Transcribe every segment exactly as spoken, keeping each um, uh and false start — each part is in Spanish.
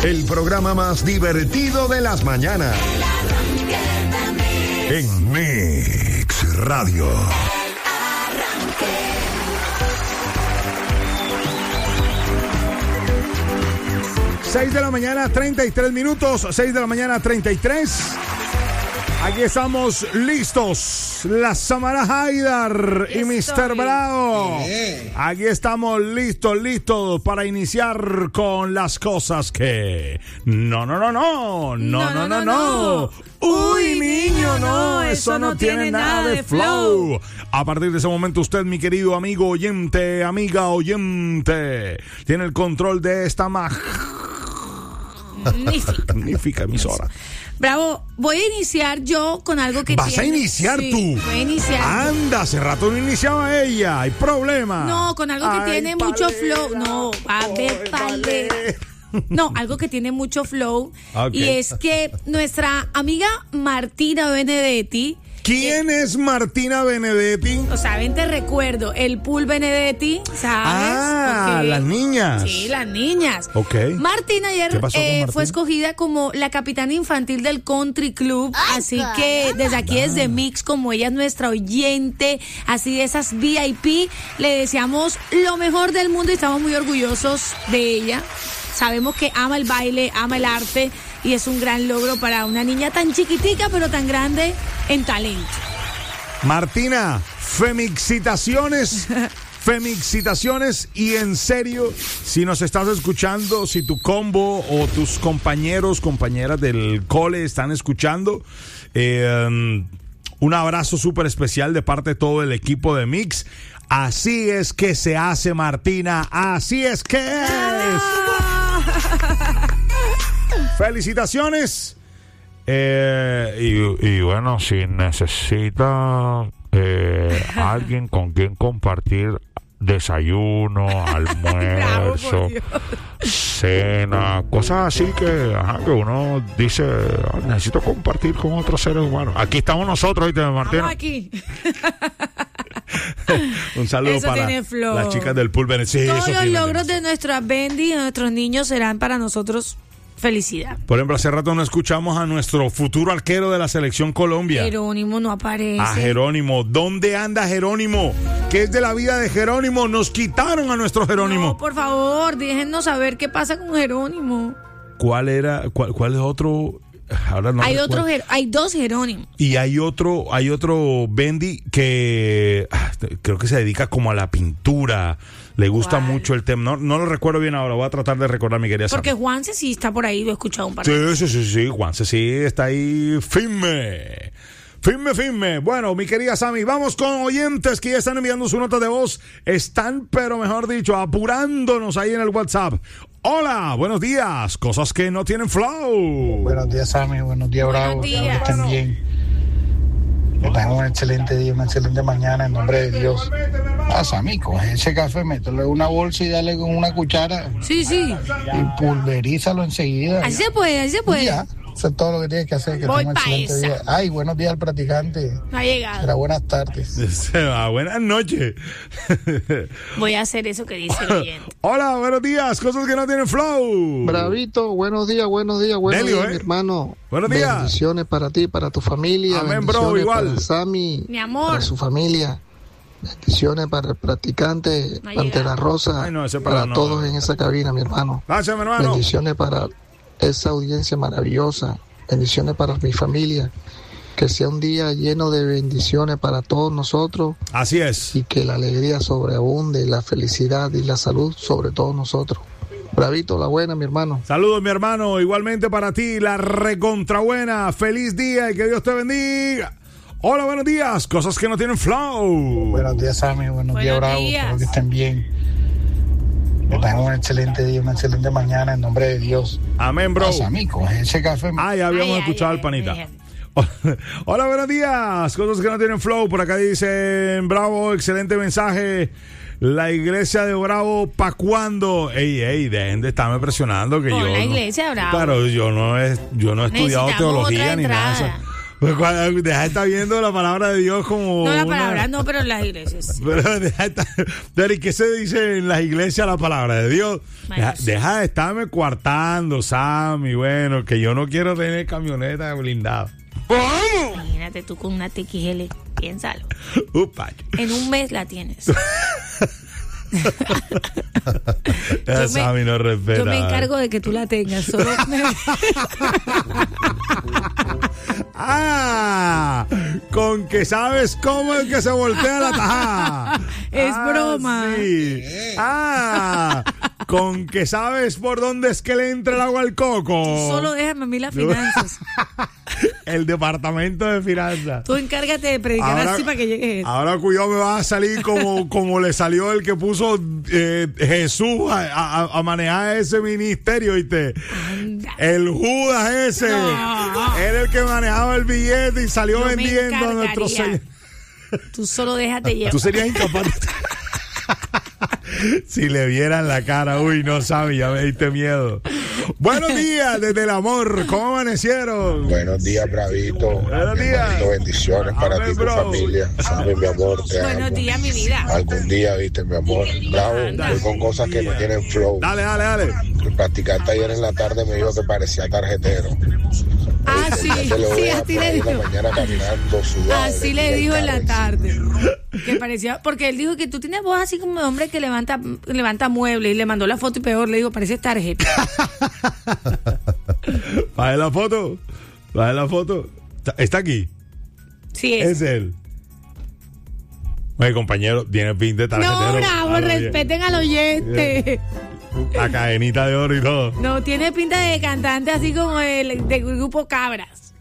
El programa más divertido de las mañanas. En Mix Radio. seis de la mañana, treinta y tres minutos. seis de la mañana, treinta y tres. Aquí estamos listos. La Samara Haidar y mister Bravo. Aquí estamos listos, listos para iniciar con las cosas que... No, no, no, no. No, no, no, no. Uy, niño, no. Eso no tiene nada de flow. A partir de ese momento, usted, mi querido amigo oyente, amiga oyente, tiene el control de esta mag... magnífica, magnífica emisora. Bravo, voy a iniciar yo con algo que ¿Vas tiene... a iniciar sí, tú? Voy a iniciar. Anda, hace rato no iniciaba ella. Hay problema. No, con algo que Ay, tiene palera, mucho flow. No, a ver, palera. No, algo que tiene mucho flow. Okay. Y es que nuestra amiga Martina Benedetti... ¿Quién eh, es Martina Benedetti? O sea, ven, te recuerdo, el Pool Benedetti, ¿sabes? Ah, okay. Las niñas. Sí, las niñas. Ok. Martina ayer eh, fue escogida como la capitana infantil del Country Club, Ay, así caramba. que desde aquí, desde Mix, como ella es nuestra oyente, así de esas V I P, le deseamos lo mejor del mundo y estamos muy orgullosos de ella. Sabemos que ama el baile, ama el arte y es un gran logro para una niña tan chiquitica pero tan grande en talento. Martina, felicitaciones, felicitaciones y en serio, si nos estás escuchando, si tu combo o tus compañeros, compañeras del cole están escuchando, eh, um, un abrazo súper especial de parte de todo el equipo de Mix. Así es que se hace, Martina, así es que es. Felicitaciones. Eh, y, y bueno, si necesita eh, alguien con quien compartir desayuno, almuerzo, cena, cosas así que, ajá, que uno dice, ah, necesito compartir con otros seres humanos. Aquí estamos nosotros, ¿viste, Martina? Estamos aquí. Un saludo eso para las chicas del Pool Benedetti. Sí, todos los tiene, logros de nuestra Bendy, de nuestros niños, serán para nosotros felicidad. Por ejemplo, hace rato no escuchamos a nuestro futuro arquero de la selección Colombia. Jerónimo no aparece. A Jerónimo. ¿Dónde anda Jerónimo? ¿Qué es de la vida de Jerónimo? Nos quitaron a nuestro Jerónimo. No, por favor, déjennos saber qué pasa con Jerónimo. ¿Cuál era? ¿Cuál, cuál es otro? Ahora no hay recuerdo. otro, hay dos Jerónimos. Y hay otro, hay otro Bendy que ah, creo que se dedica como a la pintura. Le gusta ¿Cuál? mucho el tema. No, no lo recuerdo bien ahora. Voy a tratar de recordar, mi querida Sam. Porque Juanse sí está por ahí, lo he escuchado un par de veces. Sí, sí, sí, sí. Juanse sí está ahí firme. Firme, firme. Bueno, mi querida Sammy, vamos con oyentes que ya están enviando su nota de voz. Están, pero mejor dicho, apurándonos ahí en el WhatsApp. Hola, buenos días. Cosas que no tienen flow. Buenos días, Sammy. Buenos días, Bravo. Buenos días. Que estén bien. Que tengan un excelente día, una excelente mañana en nombre de Dios. Ah, Sammy, coge ese café, mételo en una bolsa y dale con una cuchara. Sí, sí. Y pulverízalo enseguida. Así se puede, así se puede. Ya, eso es todo lo que tienes que hacer. Que Voy tenga un pa' excelente esa. día. Ay, buenos días al practicante. No ha llegado. Será buenas tardes. Buenas noches. Voy a hacer eso que dice el oyente. Hola, buenos días. Cosas que no tienen flow. Bravito, buenos días, buenos días, buenos Delio, días, eh. mi hermano. Buenos días. Bendiciones para ti, para tu familia. Amén, bro, bendiciones igual. para Sammy, Mi amor. para su familia. Bendiciones para el practicante, No ha Pantera llegado. Rosa, Ay, no, ese para para no. todos en esa cabina, mi hermano. Gracias, mi hermano. Bendiciones para esa audiencia maravillosa. Bendiciones para mi familia. Que sea un día lleno de bendiciones para todos nosotros Así es. y que la alegría sobreabunde, la felicidad y la salud sobre todos nosotros. Bravito, la buena, mi hermano. Saludos, mi hermano. Igualmente para ti, la recontrabuena. Feliz día y que Dios te bendiga. Hola, buenos días. Cosas que no tienen flow. Buenos días, Sammy. Buenos, Buenos días, Bravo. días. Espero que estén bien. Que tengan un excelente día, una excelente mañana en nombre de Dios. Amén, bro. Ah, Sammy, coge ese café. Ah, ya habíamos Ay, escuchado ay, al panita. ay, ay. Hola, buenos días. Cosas que no tienen flow. Por acá dicen, bravo, excelente mensaje. La iglesia de Bravo, ¿pa' cuándo? Ey, ey, dejen de estarme presionando que Con yo. la no- iglesia de Bravo. Claro, yo no he, yo no he estudiado Necesitamos teología otra ni nada de eso. entrada. Pues cuando, deja de estar viendo la palabra de Dios como... No, la una... palabra no, pero en las iglesias. Sí. Pero deja de estar... Pero, ¿y qué se dice en las iglesias la palabra de Dios? Deja, deja de estarme coartando, Sammy. Bueno, que yo no quiero tener camioneta blindada. ¿Cómo? Imagínate tú con una T X L. Piénsalo. Upa. En un mes la tienes. yo, me, no respeta, yo me encargo de que tú la tengas. Solo me... Ah, con que sabes cómo es que se voltea la tajada. Es ah, broma. Sí. Ah, con que sabes por dónde es que le entra el agua al coco. Solo déjame a mí las finanzas. El departamento de finanzas. Tú encárgate de predicar ahora, así para que llegue eso. Ahora cuidado, me va a salir como, como le salió el que puso eh, Jesús a, a, a manejar ese ministerio, ¿viste? Anda. El Judas ese. No. Era el que manejaba el billete y salió Yo vendiendo a nuestro Señor. Tú solo déjate llevar. Tú serías incapaz de... Si le vieran la cara, uy, no sabe, ya me diste miedo. Buenos días desde el amor, ¿cómo amanecieron? Buenos días, Bravito. Buenos días. Bendiciones para Amén, ti y tu familia. Sabes, mi amor, te Buenos amo. días, mi vida. Algún día, viste, mi amor. Bravo, voy con cosas que no tienen flow. Dale, dale, dale. El practicante ayer en la tarde me dijo que parecía tarjetero. Ah, sí, sí, así le dijo. Así le dijo en la tarde. Que parecía, porque él dijo que tú tienes voz así como de hombre que levanta, levanta muebles y le mandó la foto y peor, le dijo, parece tarjeta. Baje la foto, baje la foto. ¿Está aquí? Sí, es. Es él. Oye, compañero, tiene pin de tarjetero. No, bravo, respeten al oyente. La cadenita de oro y todo. No, tiene pinta de cantante así como el del grupo Cabras.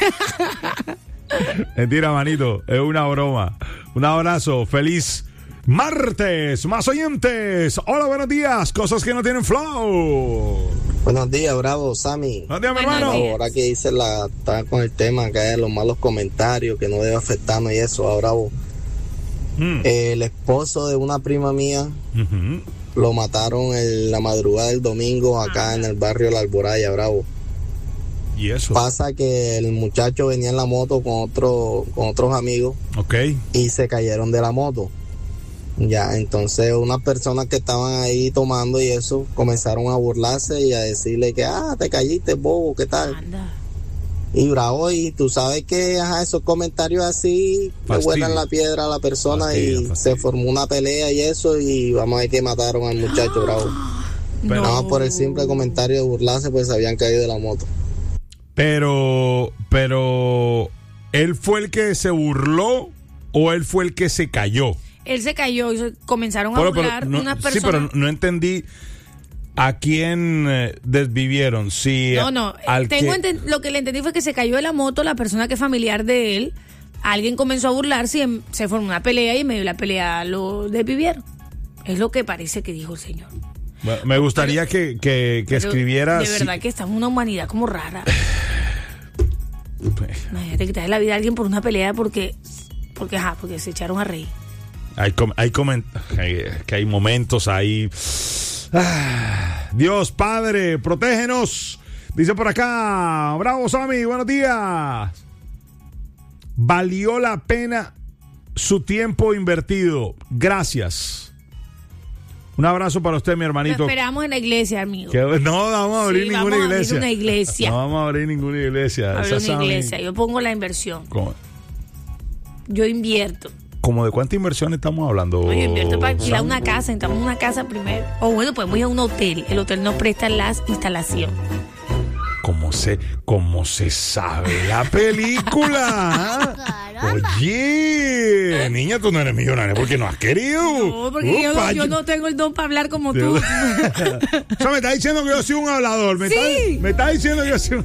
Mentira, manito, es una broma. Un abrazo, feliz martes, más oyentes. Hola, buenos días, cosas que no tienen flow. Buenos días, Bravo, Sammy. Buenos días, mi hermano. Ahora que dice la, está con el tema que hay los malos comentarios, que no debe afectarnos y eso, ahora Bravo. Mm. Eh, el esposo de una prima mía uh-huh. lo mataron en la madrugada del domingo acá ah. en el barrio La Alboraya, Bravo. ¿Y eso? Pasa que el muchacho venía en la moto con otro, con otros amigos. Ok. Y se cayeron de la moto. Ya, entonces unas personas que estaban ahí tomando y eso comenzaron a burlarse y a decirle que, ah, te caíste, bobo, ¿qué tal? Anda. Y bravo, y tú sabes que ajá, esos comentarios así le vuelan la piedra a la persona fastidio, y fastidio. Se formó una pelea y eso, y vamos a ver que mataron al muchacho, bravo. Pero, nada más por el simple comentario de burlarse, pues se habían caído de la moto. Pero, pero, ¿él fue el que se burló o él fue el que se cayó? Él se cayó y comenzaron a pero, burlar pero, no, unas personas. Sí, pero no entendí a quién eh, desvivieron. Si no, no, al tengo que... enten- lo que le entendí fue que se cayó de la moto la persona que es familiar de él. Alguien comenzó a burlarse y se formó una pelea y en medio de la pelea lo desvivieron. Es lo que parece que dijo el señor. Bueno, me gustaría pero, que, que, que escribiera. De verdad si... que estamos en una humanidad como rara. Imagínate que te da la vida a alguien por una pelea porque, porque, ajá, porque se echaron a reír. Hay, com- hay, coment- hay que hay momentos ahí. Ah, Dios Padre, protégenos. Dice por acá, bravo Sammy, buenos días. Valió la pena su tiempo invertido. Gracias. Un abrazo para usted, mi hermanito. Lo esperamos en la iglesia, amigo. Que, no vamos a abrir sí, ninguna vamos iglesia. A abrir una iglesia. No vamos a abrir ninguna iglesia. Abrir una iglesia. Yo pongo la inversión. ¿Cómo? Yo invierto. ¿Cómo de cuánta inversión estamos hablando? Yo invierto para alquilar una casa. Entramos en una casa primero. O bueno, podemos ir a un hotel. El hotel nos presta las instalaciones. ¿Cómo se, cómo se sabe la película? Oye, niña, tú no eres millonaria porque no has querido. No, porque yo no, yo no tengo el don para hablar como tú. O sea, me está diciendo que yo soy un hablador. ¿Me, sí. está, me está diciendo que yo soy un...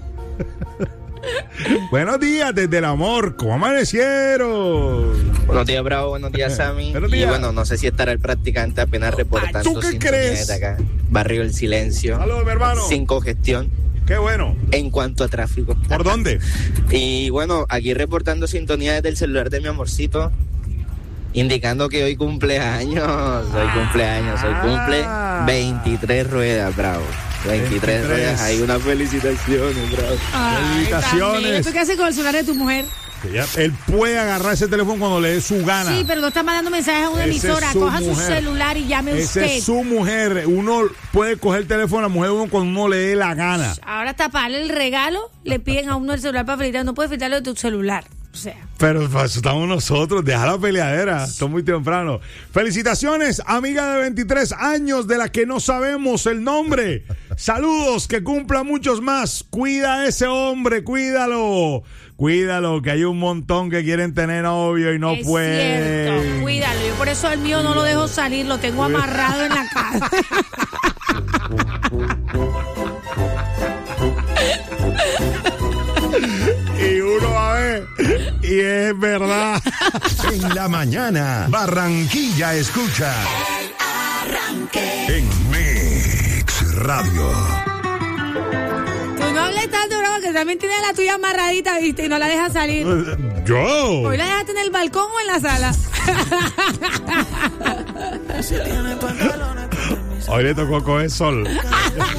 Buenos días desde el amor, ¿cómo amanecieron? Buenos días, Bravo, buenos días, Sammy. Buenos días. Y bueno, no sé si estará el practicante apenas reportando. ¿Tú qué crees? De acá, Barrio El Silencio. Saludos, mi hermano. Sin congestión. Qué bueno. En cuanto a tráfico. ¿Por dónde? Y bueno, aquí reportando sintonía desde el celular de mi amorcito, indicando que hoy cumpleaños, hoy cumpleaños, hoy cumple veintitrés ruedas, bravo. veintitrés, veintitrés ruedas, hay unas felicitaciones, bravo. Ay, felicitaciones. ¿Tú qué haces con el celular de tu mujer? Que ya, él puede agarrar ese teléfono cuando le dé su gana. Sí, pero no está mandando mensajes a una Ese emisora. es su Coja mujer. su celular y llame Esa usted. es su mujer. Uno puede coger el teléfono a la mujer de uno cuando uno le dé la gana. Ahora taparle el regalo, le piden a uno el celular para felicitar. No puedes felicitarlo de tu celular. O sea. Pero para eso estamos nosotros, deja la peleadera, está muy temprano. Felicitaciones, amiga de veintitrés años de la que no sabemos el nombre. Saludos, que cumpla muchos más. Cuida a ese hombre, cuídalo. Cuídalo, que hay un montón que quieren tener novio y no es pueden. Cierto, cuídalo. Yo por eso el mío no lo dejo salir, lo tengo amarrado en la casa. Y uno va a ver, y es verdad. En la mañana, Barranquilla escucha. El Arranque. En Mix Radio. Tú no hables tanto, bro, que también tienes la tuya amarradita, ¿viste? Y no la dejas salir. Yo. Hoy la dejaste en el balcón o en la sala. Hoy le tocó coger sol.